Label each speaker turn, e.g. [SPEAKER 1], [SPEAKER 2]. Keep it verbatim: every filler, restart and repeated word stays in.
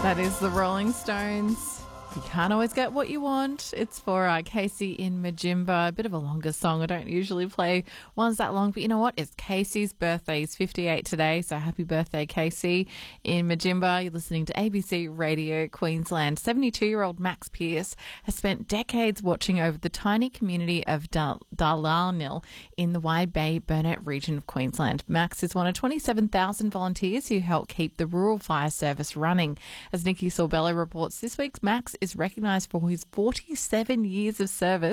[SPEAKER 1] That is the Rolling Stones. You can't always get what you want. It's for uh, Casey in Majimba. A bit of a longer song. I don't usually play ones that long, but you know what? It's Casey's birthday. He's fifty-eight today, so happy birthday, Casey in Majimba. You're listening to A B C Radio Queensland. seventy-two-year-old Max Pearce has spent decades watching over the tiny community of Dal- Dalarnil in the Wide Bay Burnett region of Queensland. Max is one of twenty-seven thousand volunteers who help keep the rural fire service running. As Nikki Sorbello reports, this week's Max is recognised for his forty-seven years of service